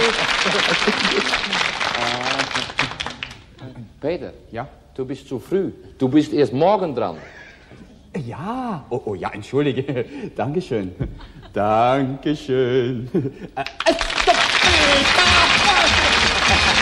Peter. Ja? Du bist zu früh. Du bist erst morgen dran. Ja. Oh ja, entschuldige. Dankeschön. Dankeschön. Stopp!